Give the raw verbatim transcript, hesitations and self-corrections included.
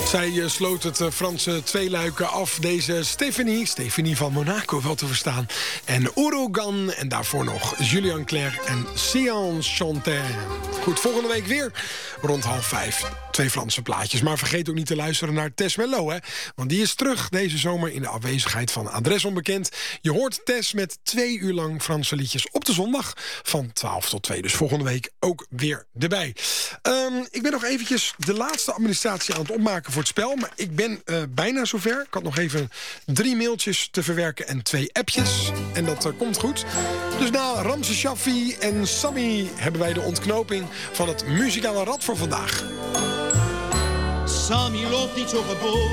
Zij uh, sloot het uh, Franse tweeluiken af. Deze Stéphanie, Stéphanie van Monaco wel te verstaan. En Ourogan en daarvoor nog Julien Clerc en Séance Chanter. Goed, volgende week weer rond half vijf. Twee Franse plaatjes. Maar vergeet ook niet te luisteren naar Tess Mello, hè? Want die is terug deze zomer in de afwezigheid van Adres Onbekend. Je hoort Tess met twee uur lang Franse liedjes op de zondag van twaalf tot twee. Dus volgende week ook weer erbij. Um, ik ben nog eventjes de laatste administratie aan het opmaken voor het spel. Maar ik ben uh, bijna zover. Ik had nog even drie mailtjes te verwerken en twee appjes. En dat uh, komt goed. Dus na Ramse Shaffi en Sammy hebben wij de ontknoping van het muzikale rad voor vandaag. Sammy loopt niet zo gebogen.